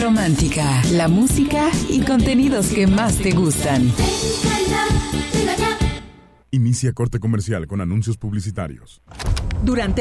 romántica, la música y contenidos que más te gustan. Inicia corte comercial con anuncios publicitarios. Durante